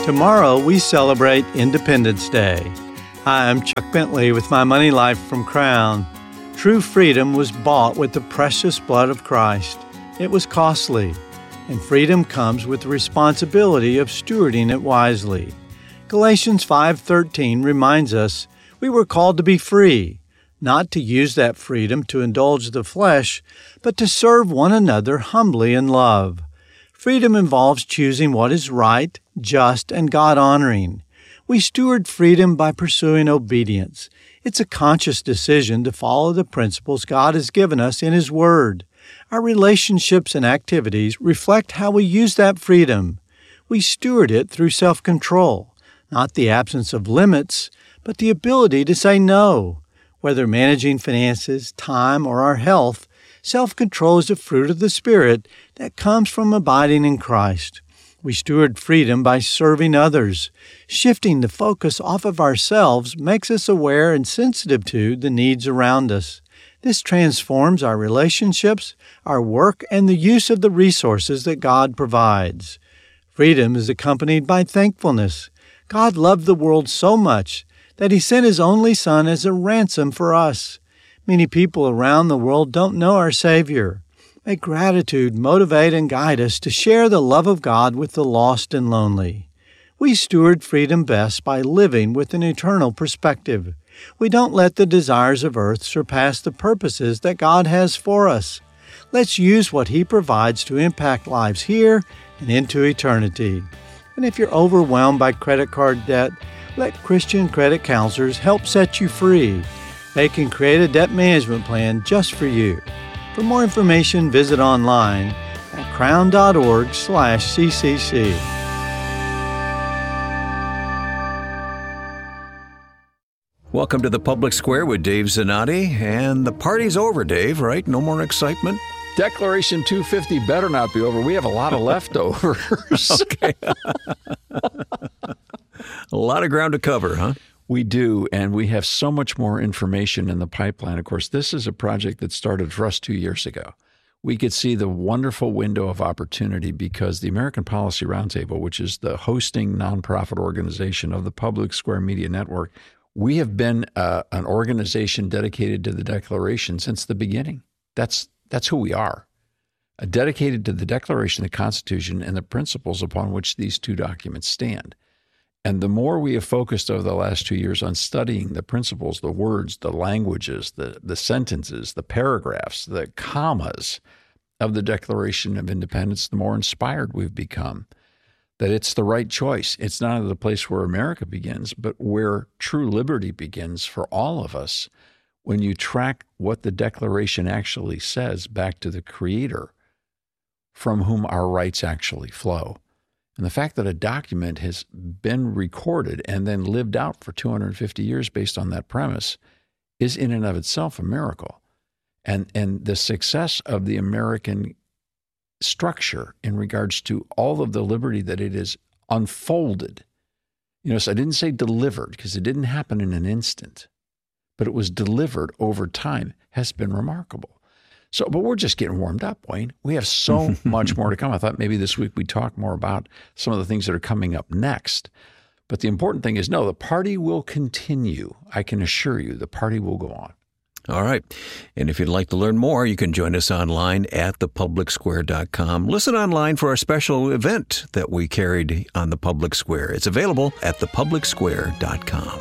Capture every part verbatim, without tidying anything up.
Tomorrow, we celebrate Independence Day. Hi, I'm Chuck Bentley with my Money Life from Crown. True freedom was bought with the precious blood of Christ. It was costly, and freedom comes with the responsibility of stewarding it wisely. Galatians five thirteen reminds us we were called to be free, not to use that freedom to indulge the flesh, but to serve one another humbly in love. Freedom involves choosing what is right, just, and God-honoring. We steward freedom by pursuing obedience. It's a conscious decision to follow the principles God has given us in His Word. Our relationships and activities reflect how we use that freedom. We steward it through self-control, not the absence of limits, but the ability to say no. Whether managing finances, time, or our health, self-control is a fruit of the Spirit that comes from abiding in Christ. We steward freedom by serving others. Shifting the focus off of ourselves makes us aware and sensitive to the needs around us. This transforms our relationships, our work, and the use of the resources that God provides. Freedom is accompanied by thankfulness. God loved the world so much that He sent His only Son as a ransom for us. Many people around the world don't know our Savior. May gratitude motivate and guide us to share the love of God with the lost and lonely. We steward freedom best by living with an eternal perspective. We don't let the desires of earth surpass the purposes that God has for us. Let's use what He provides to impact lives here and into eternity. And if you're overwhelmed by credit card debt, let Christian credit counselors help set you free. They can create a debt management plan just for you. For more information, visit online at crown.org slash ccc. Welcome to the Public Square with Dave Zanotti. And the party's over, Dave, right? No more excitement? Declaration two fifty better not be over. We have a lot of leftovers. Okay. A lot of ground to cover, huh? We do, and we have so much more information in the pipeline. Of course, this is a project that started for us two years ago. We could see the wonderful window of opportunity because the American Policy Roundtable, which is the hosting nonprofit organization of the Public Square Media Network, we have been uh, an organization dedicated to the Declaration since the beginning. That's that's who we are, uh, dedicated to the Declaration, the Constitution, and the principles upon which these two documents stand. And the more we have focused over the last two years on studying the principles, the words, the languages, the, the sentences, the paragraphs, the commas of the Declaration of Independence, the more inspired we've become that it's the right choice. It's not the place where America begins, but where true liberty begins for all of us when you track what the Declaration actually says back to the Creator from whom our rights actually flow. And the fact that a document has been recorded and then lived out for two hundred fifty years based on that premise is in and of itself a miracle. And, and the success of the American structure in regards to all of the liberty that it has unfolded. You know, so I didn't say delivered because it didn't happen in an instant, but it was delivered over time, has been remarkable. So, but we're just getting warmed up, Wayne. We have so much more to come. I thought maybe this week we'd talk more about some of the things that are coming up next. But the important thing is, no, the party will continue. I can assure you the party will go on. All right. And if you'd like to learn more, you can join us online at the public square dot com. Listen online for our special event that we carried on the Public Square. It's available at the public square dot com.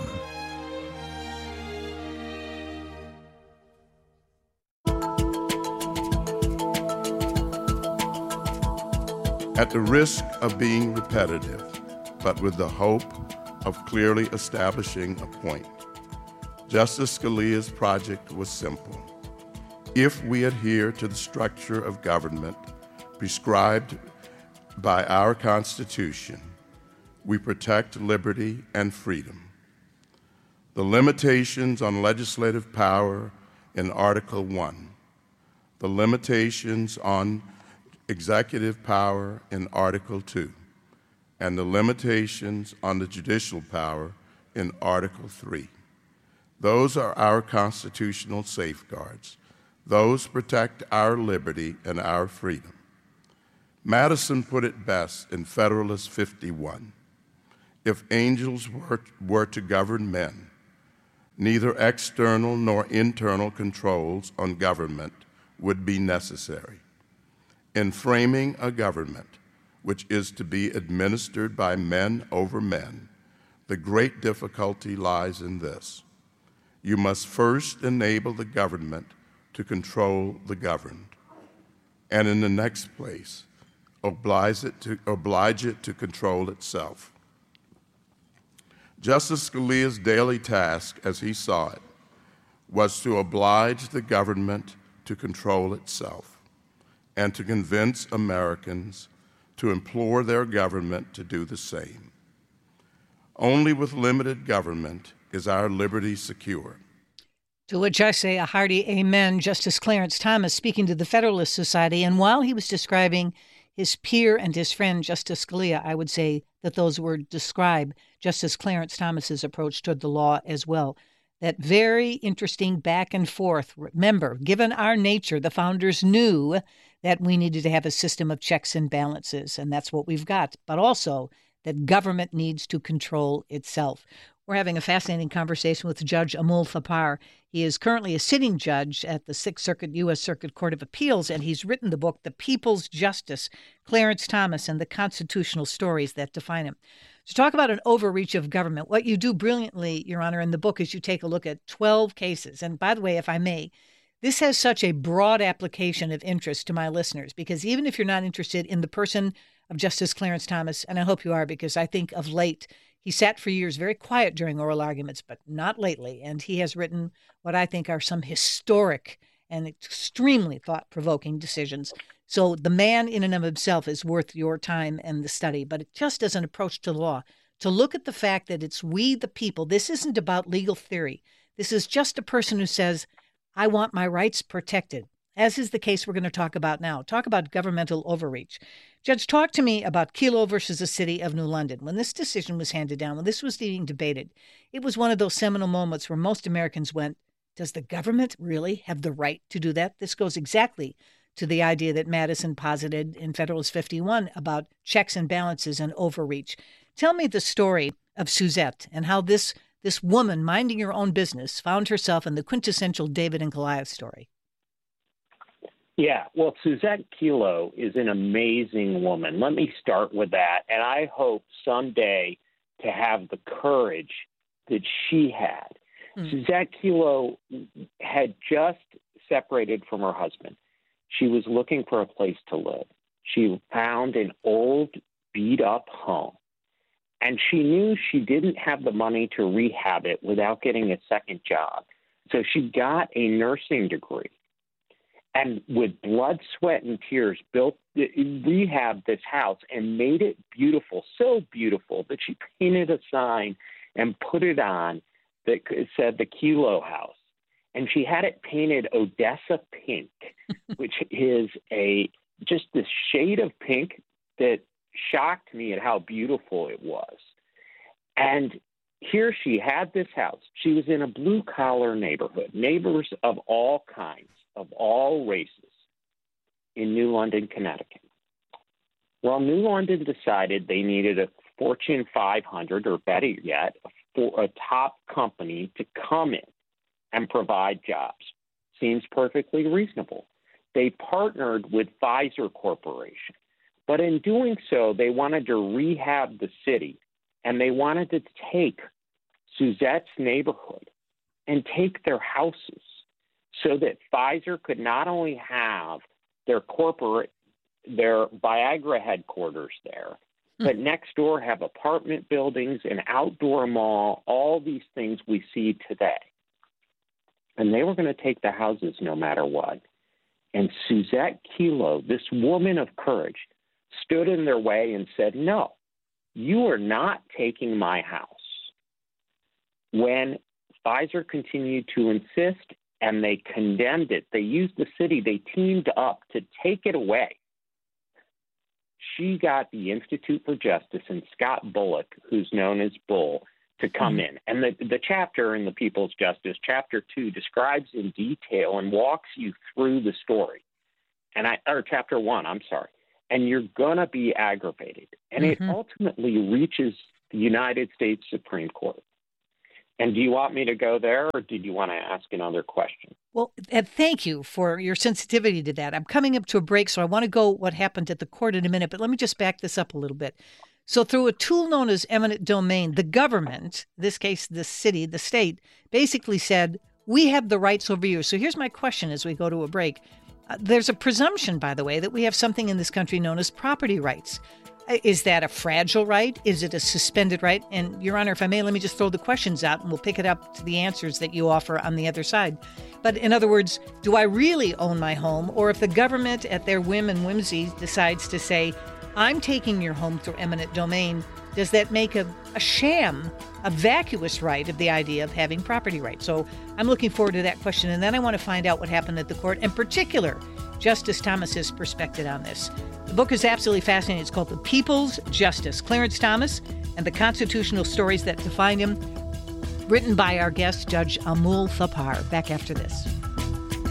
At the risk of being repetitive, but with the hope of clearly establishing a point, Justice Scalia's project was simple. If we adhere to the structure of government prescribed by our Constitution, we protect liberty and freedom. The limitations on legislative power in Article one, the limitations on executive power in Article two, and the limitations on the judicial power in Article three. Those are our constitutional safeguards. Those protect our liberty and our freedom. Madison put it best in Federalist fifty-one. If angels were, were to govern men, neither external nor internal controls on government would be necessary. In framing a government which is to be administered by men over men, the great difficulty lies in this. You must first enable the government to control the governed, and in the next place, oblige it to, oblige it to control itself. Justice Scalia's daily task, as he saw it, was to oblige the government to control itself and to convince Americans to implore their government to do the same. Only with limited government is our liberty secure. To which I say a hearty amen. Justice Clarence Thomas speaking to the Federalist Society, and while he was describing his peer and his friend, Justice Scalia, I would say that those words describe Justice Clarence Thomas's approach toward the law as well. That very interesting back and forth. Remember, given our nature, the founders knew that we needed to have a system of checks and balances, and that's what we've got, but also that government needs to control itself. We're having a fascinating conversation with Judge Amul Thapar. He is currently a sitting judge at the Sixth Circuit U S Circuit Court of Appeals, and he's written the book, The People's Justice, Clarence Thomas and the Constitutional Stories That Define Him. So talk about an overreach of government. What you do brilliantly, Your Honor, in the book is you take a look at twelve cases. And by the way, if I may, this has such a broad application of interest to my listeners, because even if you're not interested in the person of Justice Clarence Thomas, and I hope you are, because I think of late, he sat for years very quiet during oral arguments, but not lately. And he has written what I think are some historic and extremely thought-provoking decisions. So the man in and of himself is worth your time and the study, but it just as an approach to the law, to look at the fact that it's we the people. This isn't about legal theory. This is just a person who says, I want my rights protected, as is the case we're going to talk about now. Talk about governmental overreach. Judge, talk to me about Kelo versus the City of New London. When this decision was handed down, when this was being debated, it was one of those seminal moments where most Americans went, does the government really have the right to do that? This goes exactly to the idea that Madison posited in Federalist fifty-one about checks and balances and overreach. Tell me the story of Suzette and how this, this woman minding her own business found herself in the quintessential David and Goliath story. Yeah, well, Suzette Kelo is an amazing woman. Let me start with that. And I hope someday to have the courage that she had. Mm. Suzette Kelo had just separated from her husband. She was looking for a place to live. She found an old, beat-up home. And she knew she didn't have the money to rehab it without getting a second job. So she got a nursing degree. And with blood, sweat, and tears, built, rehabbed this house and made it beautiful, so beautiful that she painted a sign and put it on that said the Kelo House. And she had it painted Odessa pink, which is a just this shade of pink that shocked me at how beautiful it was. And here she had this house. She was in a blue-collar neighborhood, neighbors of all kinds, of all races, in New London, Connecticut. Well, New London decided they needed a Fortune five hundred, or better yet, for a top company to come in and provide jobs. Seems perfectly reasonable. They partnered with Pfizer Corporation. But in doing so, they wanted to rehab the city, and they wanted to take Suzette's neighborhood and take their houses so that Pfizer could not only have their corporate, their Viagra headquarters there, but next door have apartment buildings, an outdoor mall, all these things we see today. And they were going to take the houses no matter what. And Suzette Kelo, this woman of courage, stood in their way and said, no, you are not taking my house. When Pfizer continued to insist and they condemned it, they used the city, they teamed up to take it away. She got the Institute for Justice and Scott Bullock, who's known as Bull, to come in. And the, the chapter in the People's Justice, chapter two, describes in detail and walks you through the story. And I, or chapter one, I'm sorry. And you're going to be aggravated. And mm-hmm. it ultimately reaches the United States Supreme Court. And do you want me to go there, or did you want to ask another question? Well, Ed, thank you for your sensitivity to that. I'm coming up to a break, so I want to go what happened at the court in a minute, but let me just back this up a little bit. So through a tool known as eminent domain, the government, in this case, the city, the state, basically said, we have the rights over you. So here's my question as we go to a break. Uh, there's a presumption, by the way, that we have something in this country known as property rights. Is that a fragile right? Is it a suspended right? And Your Honor, if I may, let me just throw the questions out and we'll pick it up to the answers that you offer on the other side. But in other words, do I really own my home? Or if the government at their whim and whimsy decides to say, I'm taking your home through eminent domain, does that make a, a sham, a vacuous right of the idea of having property rights? So I'm looking forward to that question. And then I want to find out what happened at the court, in particular, Justice Thomas's perspective on this. The book is absolutely fascinating. It's called The People's Justice, Clarence Thomas and the Constitutional Stories That Define Him, written by our guest, Judge Amul Thapar. Back after this.